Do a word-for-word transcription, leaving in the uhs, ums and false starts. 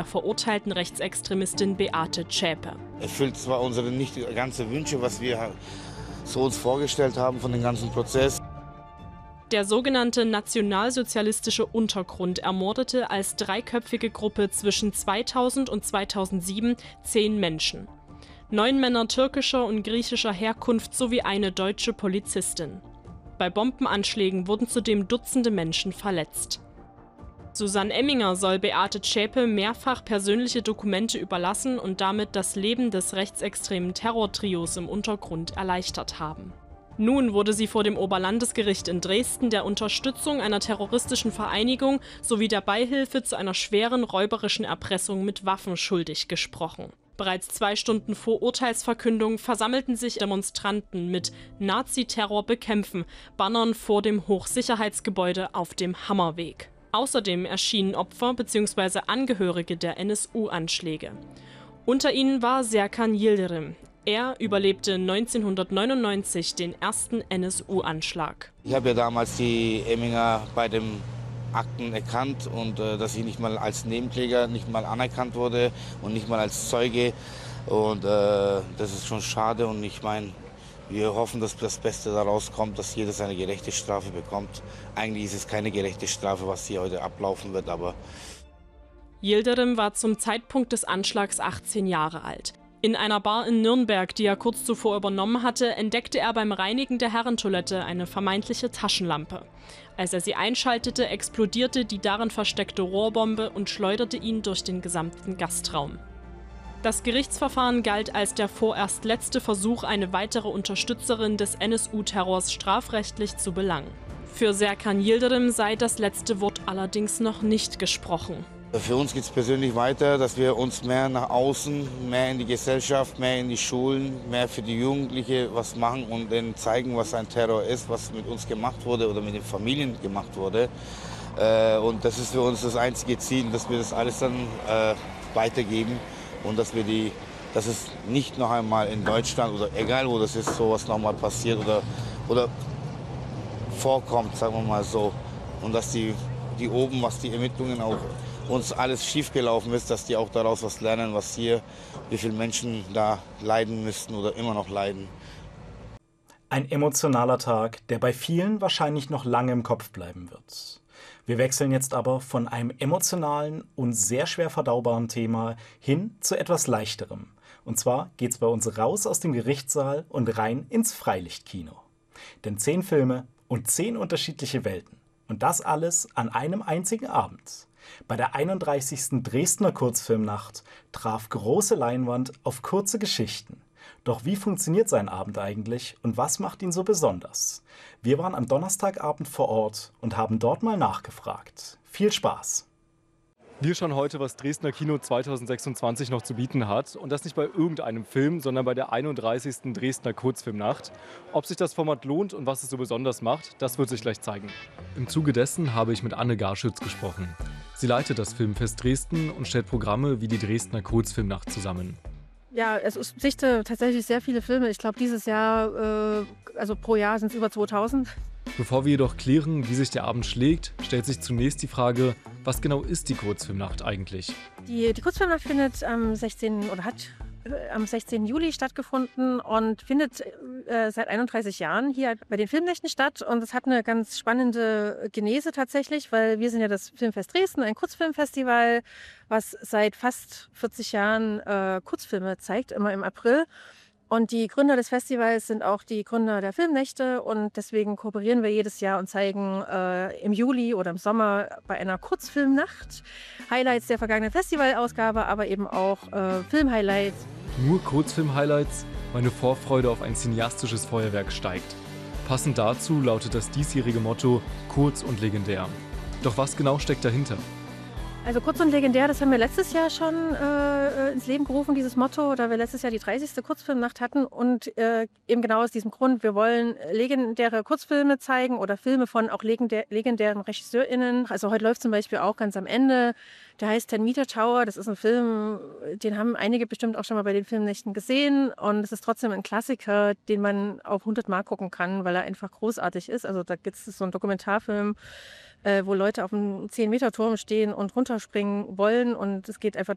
verurteilten Rechtsextremistin Beate Zschäpe. Erfüllt zwar unsere nicht ganze Wünsche, was wir so uns vorgestellt haben von dem ganzen Prozess. Der sogenannte nationalsozialistische Untergrund ermordete als dreiköpfige Gruppe zwischen zweitausend und zweitausendsieben zehn Menschen. Neun Männer türkischer und griechischer Herkunft sowie eine deutsche Polizistin. Bei Bombenanschlägen wurden zudem Dutzende Menschen verletzt. Susanne Emminger soll Beate Zschäpe mehrfach persönliche Dokumente überlassen und damit das Leben des rechtsextremen Terrortrios im Untergrund erleichtert haben. Nun wurde sie vor dem Oberlandesgericht in Dresden der Unterstützung einer terroristischen Vereinigung sowie der Beihilfe zu einer schweren räuberischen Erpressung mit Waffen schuldig gesprochen. Bereits zwei Stunden vor Urteilsverkündung versammelten sich Demonstranten mit Nazi-Terror bekämpfen, Bannern vor dem Hochsicherheitsgebäude auf dem Hammerweg. Außerdem erschienen Opfer bzw. Angehörige der N S U-Anschläge. Unter ihnen war Serkan Yildirim. Er überlebte neunzehnhundertneunundneunzig den ersten N S U-Anschlag. Ich habe ja damals die Emminger bei den Akten erkannt und äh, dass sie nicht mal als Nebenkläger nicht mal anerkannt wurde und nicht mal als Zeuge. Und äh, das ist schon schade und ich meine, wir hoffen, dass das Beste daraus kommt, dass jeder seine gerechte Strafe bekommt. Eigentlich ist es keine gerechte Strafe, was hier heute ablaufen wird, aber... Yildirim war zum Zeitpunkt des Anschlags achtzehn Jahre alt. In einer Bar in Nürnberg, die er kurz zuvor übernommen hatte, entdeckte er beim Reinigen der Herrentoilette eine vermeintliche Taschenlampe. Als er sie einschaltete, explodierte die darin versteckte Rohrbombe und schleuderte ihn durch den gesamten Gastraum. Das Gerichtsverfahren galt als der vorerst letzte Versuch, eine weitere Unterstützerin des N S U-Terrors strafrechtlich zu belangen. Für Serkan Yildirim sei das letzte Wort allerdings noch nicht gesprochen. Für uns geht es persönlich weiter, dass wir uns mehr nach außen, mehr in die Gesellschaft, mehr in die Schulen, mehr für die Jugendlichen was machen und denen zeigen, was ein Terror ist, was mit uns gemacht wurde oder mit den Familien gemacht wurde. Und das ist für uns das einzige Ziel, dass wir das alles dann weitergeben und dass wir die, dass es nicht noch einmal in Deutschland oder egal wo das ist, sowas nochmal passiert oder, oder vorkommt, sagen wir mal so. Und dass die, die oben, was die Ermittlungen auch uns alles schiefgelaufen ist, dass die auch daraus was lernen, was hier, wie viele Menschen da leiden müssten oder immer noch leiden. Ein emotionaler Tag, der bei vielen wahrscheinlich noch lange im Kopf bleiben wird. Wir wechseln jetzt aber von einem emotionalen und sehr schwer verdaubaren Thema hin zu etwas leichterem. Und zwar geht's bei uns raus aus dem Gerichtssaal und rein ins Freilichtkino. Denn zehn Filme und zehn unterschiedliche Welten. Und das alles an einem einzigen Abend. Bei der einunddreißigsten Dresdner Kurzfilmnacht traf große Leinwand auf kurze Geschichten. Doch wie funktioniert sein Abend eigentlich und was macht ihn so besonders? Wir waren am Donnerstagabend vor Ort und haben dort mal nachgefragt. Viel Spaß! Wir schauen heute, was Dresdner Kino zweitausendsechsundzwanzig noch zu bieten hat. Und das nicht bei irgendeinem Film, sondern bei der einunddreißigsten Dresdner Kurzfilmnacht. Ob sich das Format lohnt und was es so besonders macht, das wird sich gleich zeigen. Im Zuge dessen habe ich mit Anne Garschütz gesprochen. Sie leitet das Filmfest Dresden und stellt Programme wie die Dresdner Kurzfilmnacht zusammen. Ja, es sichte tatsächlich sehr viele Filme. Ich glaube, dieses Jahr, äh, also pro Jahr sind es über zweitausend. Bevor wir jedoch klären, wie sich der Abend schlägt, stellt sich zunächst die Frage, was genau ist die Kurzfilmnacht eigentlich? Die, die Kurzfilmnacht findet am sechzehnten oder hat äh, am sechzehnten Juli stattgefunden und findet äh, seit einunddreißig Jahren hier bei den Filmnächten statt. Und es hat eine ganz spannende Genese tatsächlich, weil wir sind ja das Filmfest Dresden, ein Kurzfilmfestival, was seit fast vierzig Jahren äh, Kurzfilme zeigt, immer im April. Und die Gründer des Festivals sind auch die Gründer der Filmnächte und deswegen kooperieren wir jedes Jahr und zeigen äh, im Juli oder im Sommer bei einer Kurzfilmnacht Highlights der vergangenen Festivalausgabe, aber eben auch äh, Filmhighlights. Nur Kurzfilm-Highlights? Meine Vorfreude auf ein cineastisches Feuerwerk steigt. Passend dazu lautet das diesjährige Motto kurz und legendär. Doch was genau steckt dahinter? Also kurz und legendär, das haben wir letztes Jahr schon äh, ins Leben gerufen, dieses Motto, da wir letztes Jahr die dreißigste Kurzfilmnacht hatten und äh, eben genau aus diesem Grund, wir wollen legendäre Kurzfilme zeigen oder Filme von auch legendär, legendären RegisseurInnen. Also heute läuft zum Beispiel auch ganz am Ende, der heißt Ten Meter Tower, das ist ein Film, den haben einige bestimmt auch schon mal bei den Filmnächten gesehen und es ist trotzdem ein Klassiker, den man auch hundert Mal gucken kann, weil er einfach großartig ist. Also da gibt es so einen Dokumentarfilm, wo Leute auf einem zehn Meter Turm stehen und runterspringen wollen und es geht einfach